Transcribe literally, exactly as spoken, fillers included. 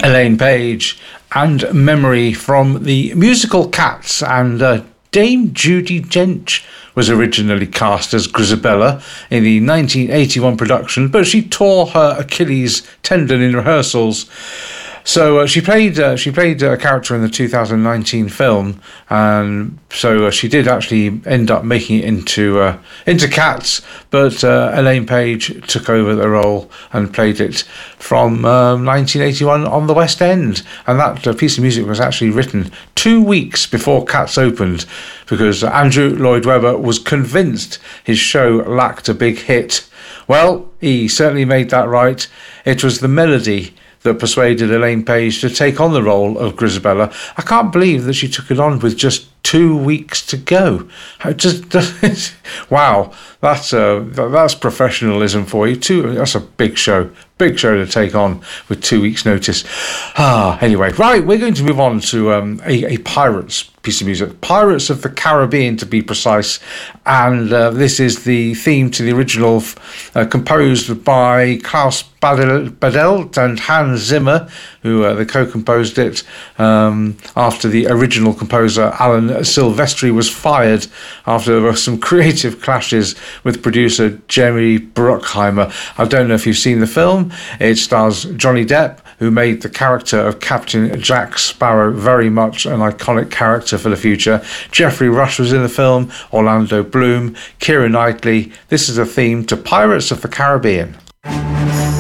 Elaine Paige and Memory from the musical Cats, and uh, Dame Judi Dench was originally cast as Grizabella in the nineteen eighty-one production, but she tore her Achilles tendon in rehearsals. So uh, she played uh, she played a character in the two thousand nineteen film, and so uh, she did actually end up making it into uh, into Cats. But uh, Elaine Paige took over the role and played it from um, nineteen eighty-one on the West End, and that uh, piece of music was actually written two weeks before Cats opened, because Andrew Lloyd Webber was convinced his show lacked a big hit. Well, he certainly made that right. It was the melody that persuaded Elaine Paige to take on the role of Grizabella. I can't believe that she took it on with just two weeks to go. How just wow, that's uh, that's professionalism for you. Two, that's a big show, big show to take on with two weeks' notice. Ah, anyway, right, we're going to move on to um, a, a Pirates piece of music, Pirates of the Caribbean to be precise, and uh, this is the theme to the original, uh, composed by Klaus Badelt and Hans Zimmer, who uh, they co-composed it um, after the original composer Alan Silvestri was fired after there were some creative clashes with producer Jerry Bruckheimer. I don't know if you've seen the film. It stars Johnny Depp, who made the character of Captain Jack Sparrow very much an iconic character for the future. Geoffrey Rush was in the film, Orlando Bloom, Keira Knightley. This is a theme to Pirates of the Caribbean.